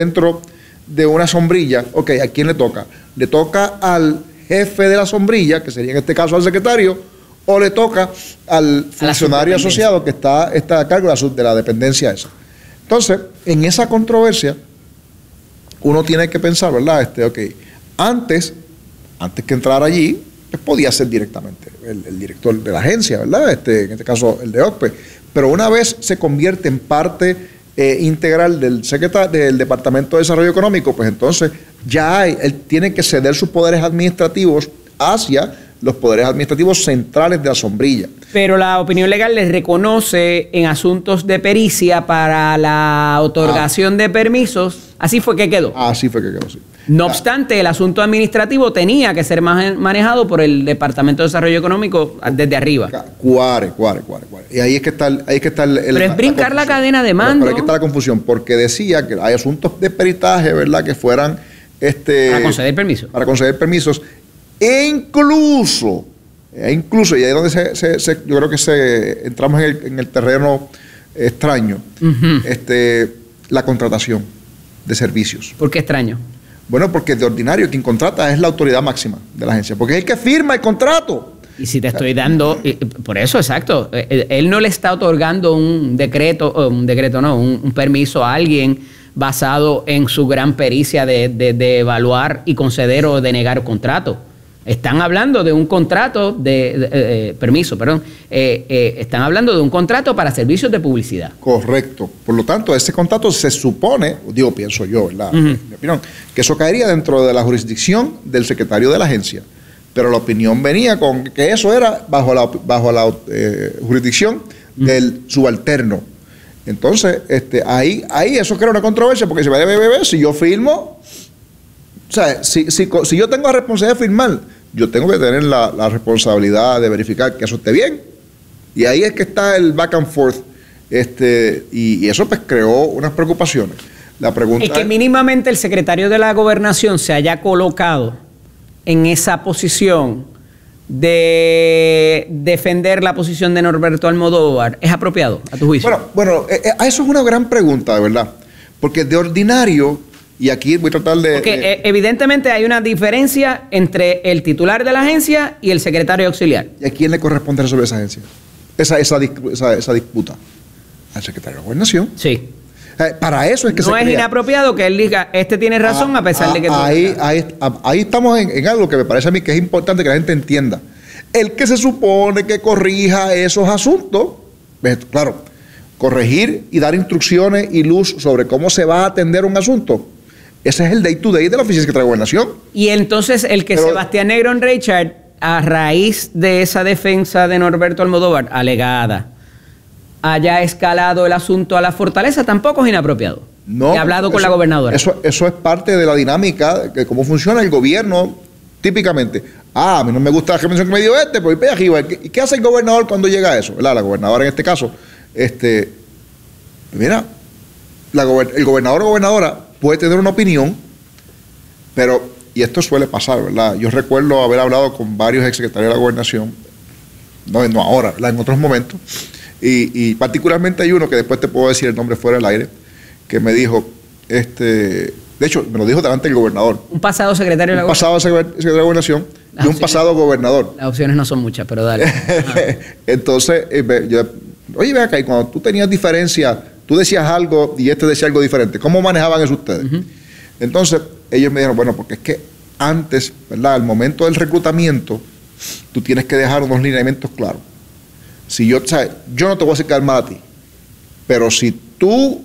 dentro de una sombrilla, ok, ¿a quién le toca? ¿Le toca al jefe de la sombrilla, que sería en este caso al secretario, o le toca al funcionario asociado que está a cargo de la dependencia esa? Entonces, en esa controversia, uno tiene que pensar, ¿verdad? Ok, antes que entrar allí, pues podía ser directamente el director de la agencia, ¿verdad? En este caso, el de OCPE. Pero una vez se convierte en parte integral del Departamento de Desarrollo Económico, pues entonces ya él tiene que ceder sus poderes administrativos hacia los poderes administrativos centrales de la sombrilla. Pero la opinión legal les reconoce en asuntos de pericia para la otorgación de permisos. Así fue que quedó. Así fue que quedó, sí. No obstante, el asunto administrativo tenía que ser manejado por el Departamento de Desarrollo Económico desde arriba. Cuare. Y ahí es que está Pero es brincar la cadena de mando. Pero ahí que está la confusión, porque decía que hay asuntos de peritaje, ¿verdad?, que fueran para conceder permisos. Para conceder permisos. E incluso, y ahí es donde yo creo que entramos en el terreno extraño, la contratación de servicios. ¿Por qué extraño? Bueno, porque de ordinario quien contrata es la autoridad máxima de la agencia, porque es el que firma el contrato. Y si te estoy dando, por eso, exacto, él no le está otorgando un permiso a alguien basado en su gran pericia de evaluar y conceder o denegar contrato. Están hablando de un contrato están hablando de un contrato para servicios de publicidad. Correcto. Por lo tanto, ese contrato se supone, pienso yo, ¿verdad? Mi opinión, que eso caería dentro de la jurisdicción del secretario de la agencia. Pero la opinión venía con que eso era bajo la jurisdicción del subalterno. Entonces, ahí eso crea una controversia, porque si yo firmo, o sea, si yo tengo la responsabilidad de firmar, yo tengo que tener la responsabilidad de verificar que eso esté bien. Y ahí es que está el back and forth. Y eso pues creó unas preocupaciones. La pregunta es que mínimamente el secretario de la Gobernación se haya colocado en esa posición de defender la posición de Norberto Almodóvar, ¿es apropiado a tu juicio? Bueno, eso es una gran pregunta, de verdad. Porque de ordinario, y aquí voy a tratar de... Porque evidentemente hay una diferencia entre el titular de la agencia y el secretario auxiliar. ¿Y a quién le corresponde resolver esa agencia? Esa disputa. Al secretario de la Gobernación. Sí. Para eso es que no es inapropiado que él diga, tiene razón, a pesar de que... Ahí estamos en algo que me parece a mí que es importante que la gente entienda. El que se supone que corrija esos asuntos, claro, corregir y dar instrucciones y luz sobre cómo se va a atender un asunto, ese es el day to day de la Oficina de Secretaría de Gobernación. Y entonces Sebastián Negrón Richard, a raíz de esa defensa de Norberto Almodóvar alegada, haya escalado el asunto a la fortaleza, tampoco es inapropiado. No. He hablado con la gobernadora. Eso es parte de la dinámica de cómo funciona el gobierno típicamente. A mí no me gusta la remención que me dio pues voy para arriba. ¿Y qué hace el gobernador cuando llega a eso? ¿Verdad? La gobernadora en este caso, mira, el gobernador o gobernadora puede tener una opinión, pero, y esto suele pasar, ¿verdad? Yo recuerdo haber hablado con varios exsecretarios de la gobernación, no ahora, ¿verdad?, en otros momentos, y particularmente hay uno que después te puedo decir el nombre fuera del aire, que me dijo, de hecho, me lo dijo delante del gobernador. Un pasado secretario de la gobernación. Un pasado secretario de la gobernación y un pasado gobernador. Las opciones no son muchas, pero dale. Entonces, oye, ve acá, y cuando tú tenías diferencia, tú decías algo y decía algo diferente. ¿Cómo manejaban eso ustedes? Entonces, ellos me dijeron, bueno, porque es que antes, ¿verdad?, al momento del reclutamiento, tú tienes que dejar unos lineamientos claros. Si yo no te voy a acercar mal a ti, pero si tú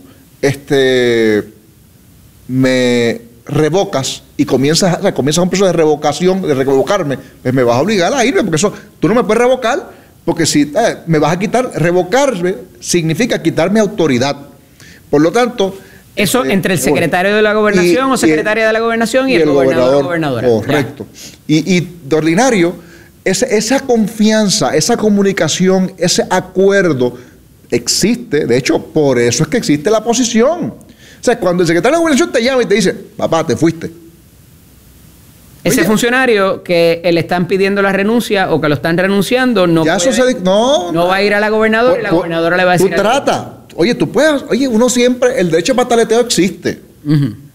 me revocas y comienzas un proceso de revocación, de revocarme, pues me vas a obligar a irme, porque eso tú no me puedes revocar, porque si me vas a quitar, revocarme significa quitarme autoridad. Por lo tanto... Eso entre el secretario de la gobernación o secretaria de la gobernación y el gobernador o gobernadora. Correcto. Y de ordinario, esa confianza, esa comunicación, ese acuerdo existe. De hecho, por eso es que existe la posición. O sea, cuando el secretario de la gobernación te llama y te dice, papá, te fuiste. Ese funcionario que le están pidiendo la renuncia o que lo están renunciando no va a ir a la gobernadora y la gobernadora le va a decir... Tú trata. Oye, tú puedes... Oye, uno siempre... El derecho de pataleteo existe. Ujú.